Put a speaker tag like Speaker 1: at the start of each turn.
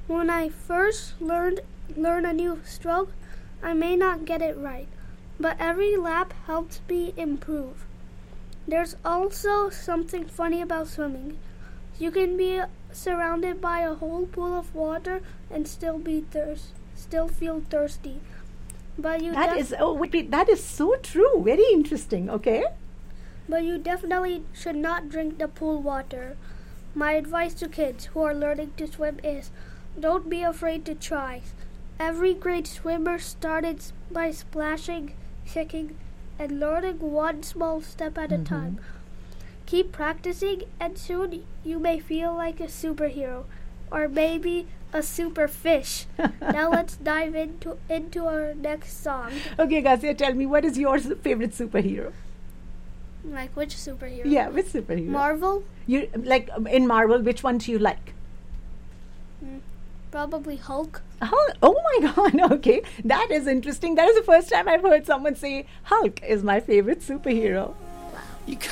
Speaker 1: When I first learn a new stroke, I may not get it right, but every lap helps me improve. There's also something funny about swimming. You can be surrounded by a whole pool of water and still feel thirsty. But
Speaker 2: that is so true. Very interesting. Okay.
Speaker 1: But you definitely should not drink the pool water. My advice to kids who are learning to swim is, don't be afraid to try. Every great swimmer started by splashing, kicking, and learning one small step at a time. Keep practicing, and soon you may feel like a superhero, or maybe a super fish. Now let's dive into our next song.
Speaker 2: Okay, Ghasia, tell me, what is your favorite superhero?
Speaker 1: Like which superhero?
Speaker 2: Yeah, which superhero?
Speaker 1: Marvel?
Speaker 2: You like in Marvel, which one do you like?
Speaker 1: Probably Hulk.
Speaker 2: Oh my God, okay. That is interesting. That is the first time I've heard someone say Hulk is my favorite superhero.
Speaker 3: You